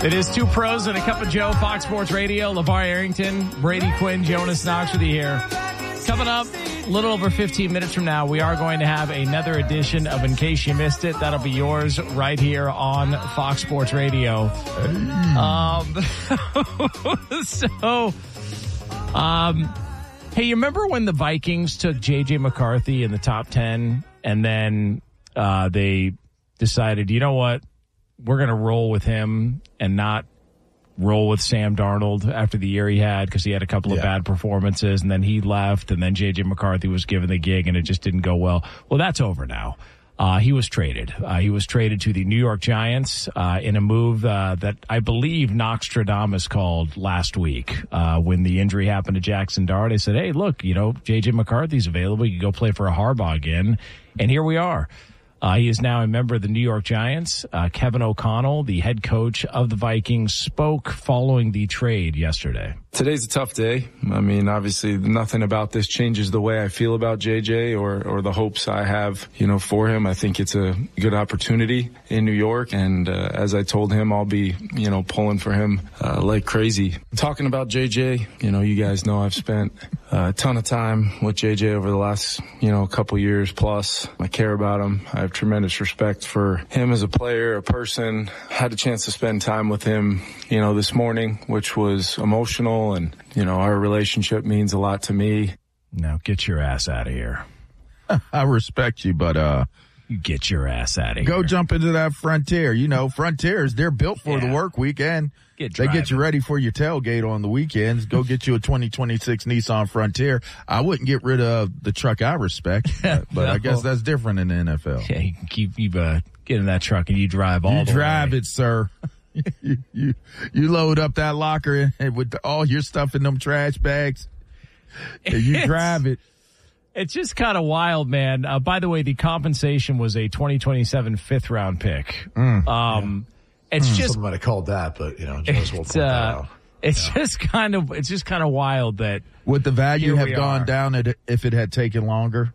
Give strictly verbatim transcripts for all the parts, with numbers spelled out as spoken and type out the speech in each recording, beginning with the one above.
It is Two Pros and a Cup of Joe, Fox Sports Radio. LeVar Arrington, Brady Quinn, Jonas Knox with you here. Coming up a little over fifteen minutes from now, we are going to have another edition of In Case You Missed It. That'll be yours right here on Fox Sports Radio. Um, so, um, hey, you remember when the Vikings took J J McCarthy in the top ten and then uh, they decided, you know what? We're going to roll with him and not roll with Sam Darnold after the year he had because he had a couple yeah. of bad performances, and then he left, and then J J McCarthy was given the gig, and it just didn't go well. Well, that's over now. Uh, he was traded. Uh, he was traded to the New York Giants uh, in a move uh, that I believe Nostradamus called last week uh, when the injury happened to Jackson Dart. They said, hey, look, you know, J J McCarthy's available. You can go play for a Harbaugh again. And here we are. Uh, he is now a member of the New York Giants. Uh, Kevin O'Connell, the head coach of the Vikings, spoke following the trade yesterday. Today's a tough day. I mean, obviously, nothing about this changes the way I feel about J J or, or the hopes I have, you know, for him. I think it's a good opportunity in New York. And uh, as I told him, I'll be, you know, pulling for him uh, like crazy. Talking about J J, you know, you guys know I've spent a ton of time with J J over the last, you know, couple years plus. I care about him. I have tremendous respect for him as a player, a person. Had a chance to spend time with him, you know, this morning, which was emotional. And, you know, our relationship means a lot to me. Now get your ass out of here. I respect you, but uh, you get your ass out of go here. Go jump into that Frontier. You know, Frontiers, they're built for yeah. the work weekend. Get they get you ready for your tailgate on the weekends. Go get you a twenty twenty-six Nissan Frontier. I wouldn't get rid of the truck I respect, but, but no. I guess that's different in the N F L. Yeah, you can keep you uh, get in that truck and you drive all you the drive way. it, sir. you, you you load up that locker and with the, all your stuff in them trash bags, and you drive it. It's just kind of wild, man. Uh, by the way, the compensation was a twenty twenty-seven fifth round pick. Mm, um, yeah. It's mm. just someone might have called that, but you know, Joe's will point that uh, out. It's yeah. just kind of it's just kind of wild that would the value have gone are. down if it had taken longer?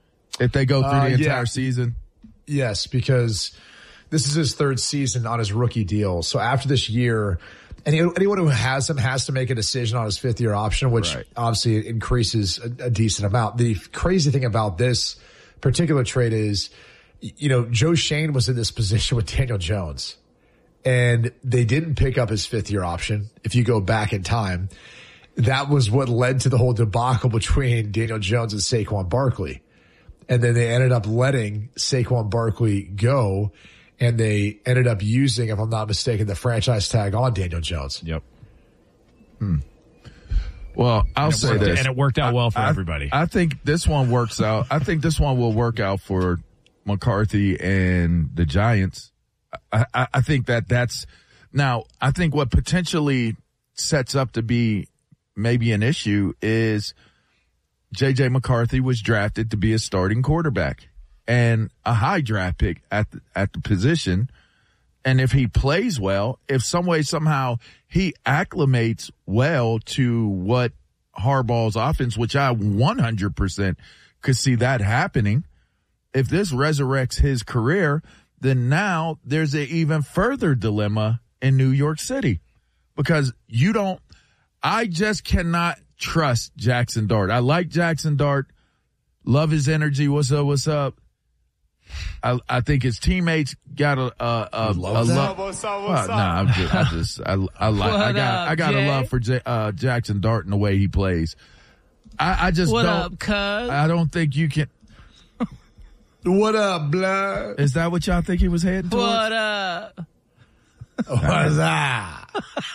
If they go through uh, the entire yeah. season? Yes, because this is his third season on his rookie deal. So after this year, any, anyone who has him has to make a decision on his fifth year option, which right. obviously increases a, a decent amount. The crazy thing about this particular trade is, you know, Joe Shane was in this position with Daniel Jones, and they didn't pick up his fifth year option. If you go back in time, that was what led to the whole debacle between Daniel Jones and Saquon Barkley. And then they ended up letting Saquon Barkley go. And they ended up using, if I'm not mistaken, the franchise tag on Daniel Jones. Yep. Hmm. Well, I'll and say this. And it worked out well for I, everybody. I think this one works out. I think this one will work out for McCarthy and the Giants. I, I, I think that that's – now, I think what potentially sets up to be maybe an issue is J J McCarthy was drafted to be a starting quarterback and a high draft pick at the, at the position. And if he plays well, if some way, somehow he acclimates well to what Harbaugh's offense, which I one hundred percent could see that happening. If this resurrects his career, then now there's an even further dilemma in New York City because you don't, I just cannot trust Jackson Dart. I like Jackson Dart. Love his energy. What's up? What's up? I, I think his teammates got a a, a, love a love. What's up, what's well, nah, I'm just, I just I, I like I got up, I got Jay? a love for J, uh, Jackson Dart and the way he plays. I, I just what don't. up, cuz? I don't think you can. What up, blood? Is that what y'all think he was heading towards? What up? What's up?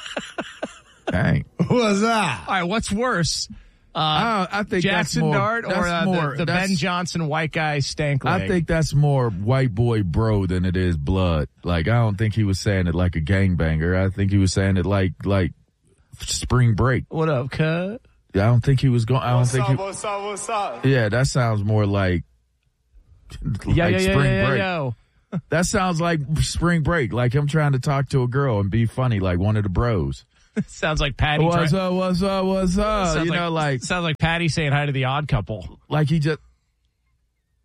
Dang. What's up? All right, what's worse? Uh, I, I think Jackson that's more, Dart or that's uh, more, the, the that's, Ben Johnson white guy stank leg? I think that's more white boy bro than it is blood. Like, I don't think he was saying it like a gangbanger. I think he was saying it like like spring break. What up, cuz? I don't think he was going. I don't what's think up, he. what's up, what's up? Yeah, that sounds more like like yeah, yeah, spring yeah, break. yeah, yeah. That sounds like spring break. Like him trying to talk to a girl and be funny, like one of the bros. Sounds like Patty. What's try- up? What's up? What's up? Sounds You like, know, like sounds like Patty saying hi to the Odd Couple. like he just.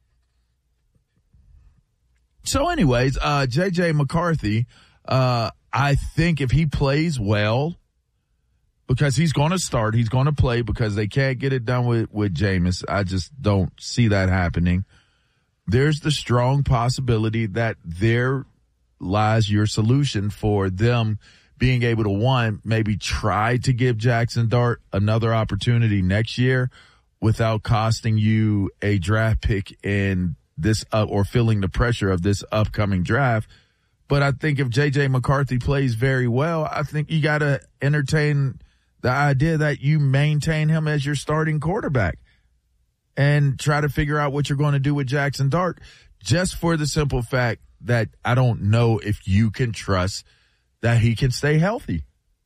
So, anyways, uh, J J McCarthy, uh, I think if he plays well, because he's going to start, he's going to play because they can't get it done with, with Jameis. I just don't see that happening. There's the strong possibility that there lies your solution for them being able to, one, maybe try to give Jackson Dart another opportunity next year without costing you a draft pick in this up or feeling the pressure of this upcoming draft. But I think if J J McCarthy plays very well, I think you got to entertain the idea that you maintain him as your starting quarterback and try to figure out what you're going to do with Jackson Dart, just for the simple fact that I don't know if you can trust that he can stay healthy.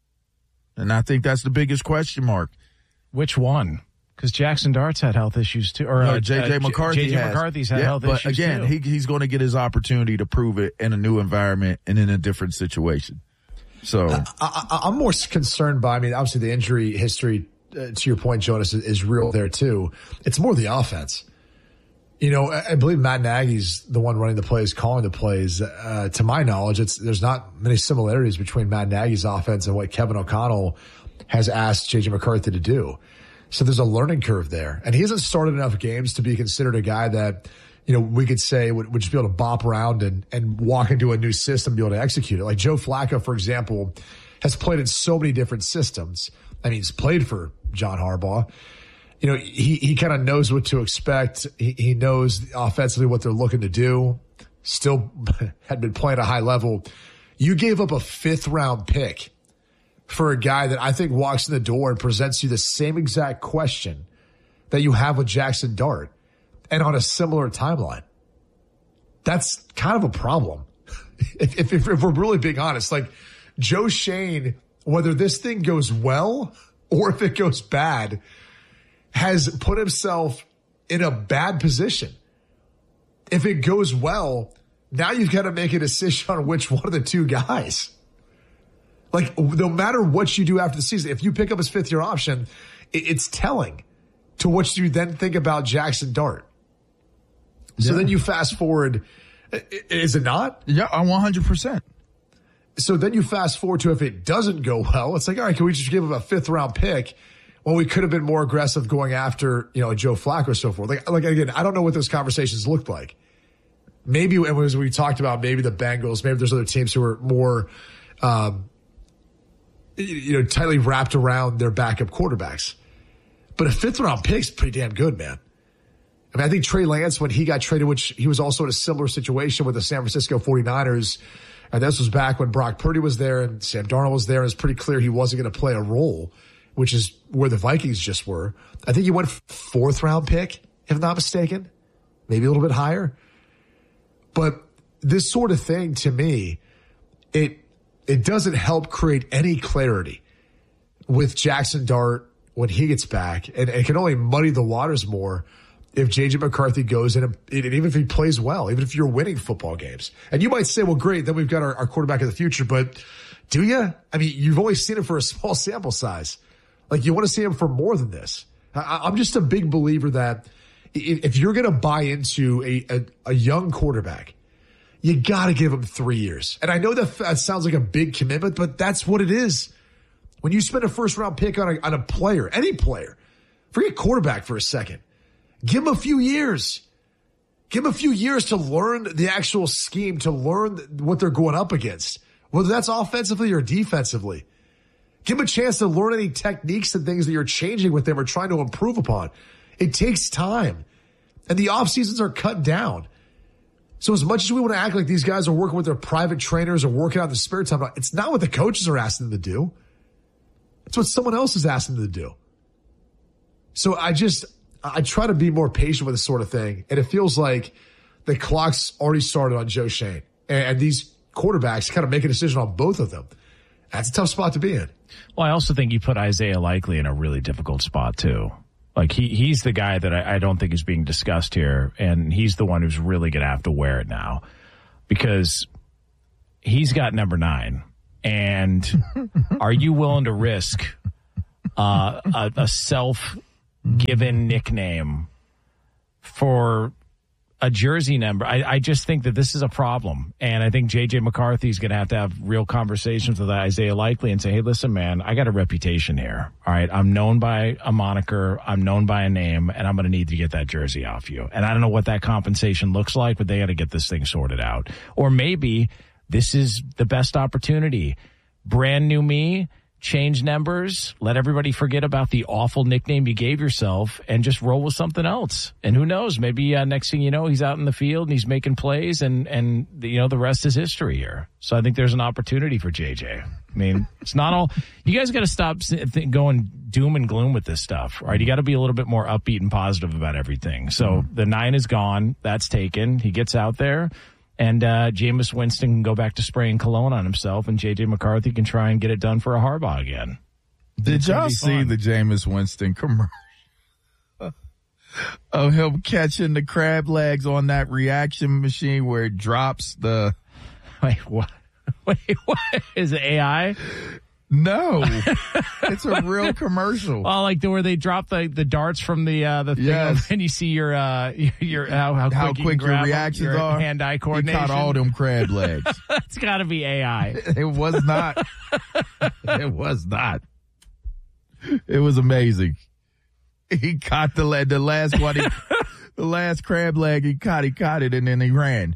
And I think that's the biggest question mark. Which one? Because Jackson Dart's had health issues too. Or no, uh, J J uh, McCarthy J J has. McCarthy's had yeah, health but issues again, too. He, he's going to get his opportunity to prove it in a new environment and in a different situation. So I, I, I'm more concerned by, I mean, obviously the injury history, uh, to your point, Jonas, is, is real there too. It's more the offense. You know, I, I believe Matt Nagy's the one running the plays, calling the plays. Uh, to my knowledge, it's there's not many similarities between Matt Nagy's offense and what Kevin O'Connell has asked J J McCarthy to do. So there's a learning curve there. And he hasn't started enough games to be considered a guy that, you know, we could say would, would just be able to bop around and, and walk into a new system and be able to execute it. Like Joe Flacco, for example, has played in so many different systems. I mean, he's played for John Harbaugh. You know, he, he kind of knows what to expect. He, he knows offensively what they're looking to do. Still had been playing at a high level. You gave up a fifth round pick for a guy that I think walks in the door and presents you the same exact question that you have with Jackson Dart and on a similar timeline. That's kind of a problem. if, if, if we're really being honest, like Joe Schoen, whether this thing goes well or if it goes bad, has put himself in a bad position. If it goes well, now you've got to make a decision on which one of the two guys. Like, no matter what you do after the season, if you pick up his fifth year option, it's telling to what you then think about Jackson Dart. So yeah. Then you fast forward. Is it not? Yeah, I'm one hundred percent. So then you fast forward to if it doesn't go well, it's like, all right, can we just give him a fifth round pick when we could have been more aggressive going after, you know, Joe Flacco or so forth? Like, like again, I don't know what those conversations looked like. Maybe it was, we talked about maybe the Bengals, maybe there's other teams who are more, um, you know, tightly wrapped around their backup quarterbacks. But a fifth round pick's pretty damn good, man. I mean, I think Trey Lance, when he got traded, which he was also in a similar situation with the San Francisco forty-niners, and this was back when Brock Purdy was there and Sam Darnold was there, and it's pretty clear he wasn't going to play a role, which is where the Vikings just were. I think he went fourth round pick, if I'm not mistaken, maybe a little bit higher. But this sort of thing, to me, it it doesn't help create any clarity with Jackson Dart when he gets back, and it can only muddy the waters more if J J McCarthy goes in, and, and even if he plays well, even if you're winning football games. And you might say, well, great, then we've got our, our quarterback of the future, but do you? I mean, you've only seen him for a small sample size. Like, you want to see him for more than this. I, I'm just a big believer that if you're going to buy into a, a, a young quarterback, you got to give him three years. And I know that, that sounds like a big commitment, but that's what it is. When you spend a first round pick on a, on a player, any player, forget quarterback for a second, give him a few years. Give him a few years to learn the actual scheme, to learn what they're going up against, whether that's offensively or defensively. Give him a chance to learn any techniques and things that you're changing with them or trying to improve upon. It takes time. And the off seasons are cut down. So as much as we want to act like these guys are working with their private trainers or working out the spare time, it's not what the coaches are asking them to do. It's what someone else is asking them to do. So I just, I try to be more patient with this sort of thing. And it feels like the clock's already started on Joe Schoen. And these quarterbacks kind of make a decision on both of them. That's a tough spot to be in. Well, I also think you put Isaiah Likely in a really difficult spot too. Like he, he's the guy that I, I don't think is being discussed here. And he's the one who's really going to have to wear it now because he's got number nine. And are you willing to risk uh, a, a self-given nickname for a jersey number. I, I just think that this is a problem. And I think J J McCarthy is going to have to have real conversations with Isaiah Likely and say, hey, listen, man, I got a reputation here. All right. I'm known by a moniker. I'm known by a name, and I'm going to need to get that jersey off you. And I don't know what that compensation looks like, but they got to get this thing sorted out. Or maybe this is the best opportunity. Brand new me. Change numbers, let everybody forget about the awful nickname you gave yourself, and just roll with something else. And who knows, maybe uh, next thing you know, he's out in the field and he's making plays, and, and the, you know, the rest is history here. So I think there's an opportunity for J J. I mean, it's not all – you guys got to stop th- going doom and gloom with this stuff, right? You got to be a little bit more upbeat and positive about everything. So the nine is gone. That's taken. He gets out there. And uh, Jameis Winston can go back to spraying cologne on himself, and J J McCarthy can try and get it done for a Harbaugh again. Did y'all see the Jameis Winston commercial of him catching the crab legs on that reaction machine where it drops the... Wait, what? Wait, what? Is it A I? No, it's a real commercial. Well, like the, where they drop the, the darts from the uh, the thing, yes. and you see your uh your how how quick, how you quick can your grab reactions them, your are. Hand-eye coordination. He caught all them crab legs. It's got to be A I. It was not. It was not. It was amazing. He caught the leg, the last one. He, the last crab leg he caught, he caught it, and then he ran.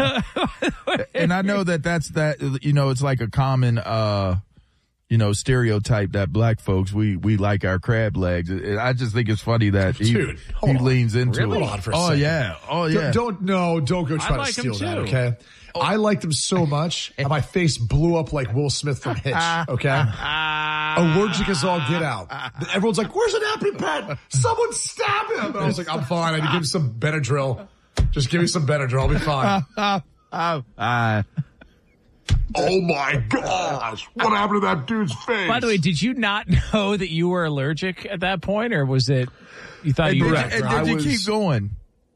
And I know that that's that. You know, it's like a common. uh You know, stereotype that black folks, we we like our crab legs. I just think it's funny that he, Dude, he on. leans into really? it. Hold on for a oh, second. yeah. Oh, yeah. Don't, no, don't go try I like to steal him that, too. okay? Oh. I liked him so much, and my face blew up like Will Smith from Hitch, okay? Allergic as all get out. Everyone's like, where's an EpiPen? Someone stab him! And I was like, I'm fine. I need to give him some Benadryl. Just give me some Benadryl. I'll be fine. uh, uh, Oh my gosh. What happened to that dude's face? By the way, did you not know that you were allergic at that point, or was it you thought and you did, were? and did I you was- keep going?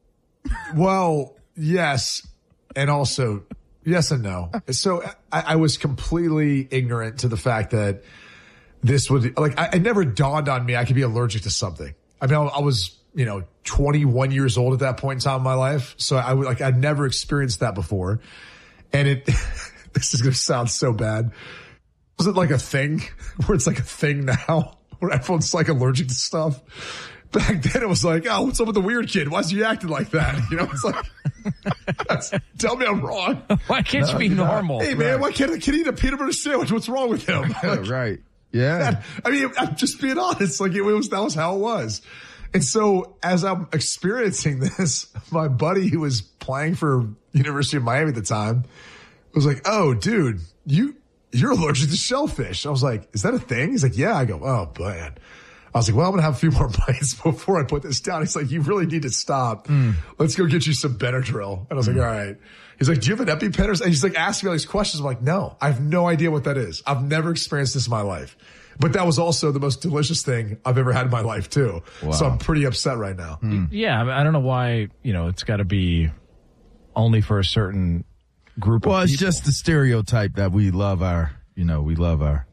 Well, yes. And also, yes and no. So I, I was completely ignorant to the fact that this would, like, I, it never dawned on me I could be allergic to something. I mean, I, I was, you know, twenty-one years old at that point in time in my life. So I would, like, I'd never experienced that before. And it, this is going to sound so bad. Was it like a thing where it's like a thing now where everyone's like allergic to stuff? Back then it was like, oh, what's up with the weird kid? Why is he acting like that? You know, it's like, tell me I'm wrong. Why can't you be normal? Hey man, why can't a kid eat a peanut butter sandwich? What's wrong with him? Like, Right. Yeah. that- I mean, I'm just being honest. Like it was, that was how it was. And so as I'm experiencing this, my buddy who was playing for University of Miami at the time was like, oh dude, you, you're allergic to shellfish. I was like, is that a thing? He's like, yeah. I go, oh man. I was like, well, I'm going to have a few more bites before I put this down. He's like, you really need to stop. Mm. Let's go get you some Benadryl. And I was mm. like, all right. He's like, do you have an EpiPen? And he's like, asking me all these questions. I'm like, no, I have no idea what that is. I've never experienced this in my life. But that was also the most delicious thing I've ever had in my life too. Wow. So I'm pretty upset right now. Mm. Yeah. I, mean, I don't know why, you know, it's got to be only for a certain group well, of people. it's just the stereotype that we love our, you know, we love our,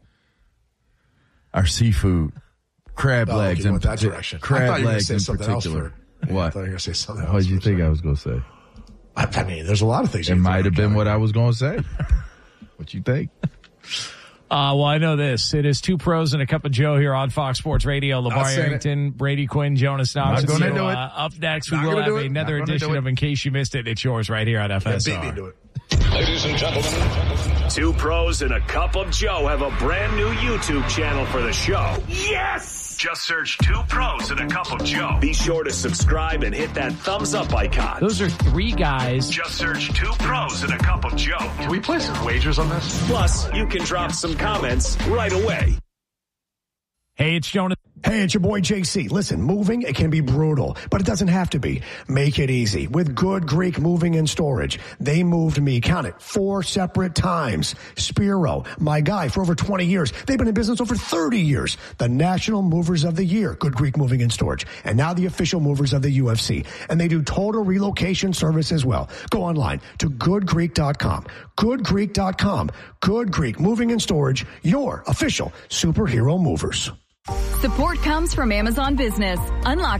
our seafood. Crab oh, legs okay, in went that parti- direction. crab I thought you were going to legs say in something else particular. for, yeah, what? I thought you were going to say something else. What did you for a think second. I was going to say? I, I mean, there's a lot of things. It might have been what I was going to say. What you think? Uh, well, I know this. It is two pros and a cup of Joe here on Fox Sports Radio. Not LeVar saying it. Arrington, Brady Quinn, Jonas Knox. Not gonna So, do it. uh, up next, we Not will gonna have do it. another Not gonna edition do it. of In Case You Missed It. It's yours right here on F S R. Yeah, beat me to it. Ladies and gentlemen, two pros and a cup of Joe have a brand new YouTube channel for the show. Yes! Just search Two Pros and a Cup of Joe. Be sure to subscribe and hit that thumbs up icon. Those are three guys. Just search Two Pros and a Cup of Joe. Can we play some wagers on this? Plus, you can drop some comments right away. Hey, it's Jonas. Hey, it's your boy J C. Listen, moving, it can be brutal, but it doesn't have to be. Make it easy with Good Greek Moving and Storage. They moved me, count it, four separate times. Spiro, my guy for over twenty years. They've been in business over thirty years. The National Movers of the Year, Good Greek Moving and Storage. And now the official movers of the U F C. And they do total relocation service as well. Go online to good greek dot com. good greek dot com. Good Greek Moving and Storage, your official superhero movers. Support comes from Amazon Business. Unlock